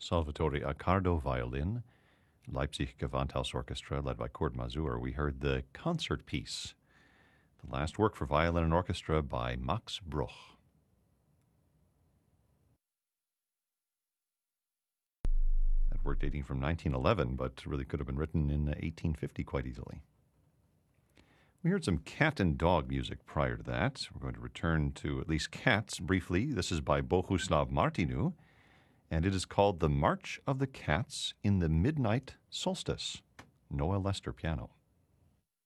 Salvatore Accardo, violin. Leipzig Gewandhaus Orchestra, led by Kurt Masur. We heard the concert piece, the last work for violin and orchestra by Max Bruch. That work dating from 1911, but really could have been written in 1850 quite easily. We heard some cat and dog music prior to that. We're going to return to at least cats briefly. This is by Bohuslav Martinu, and it is called The March of the Cats in the Midnight Solstice. Noah Lester, piano.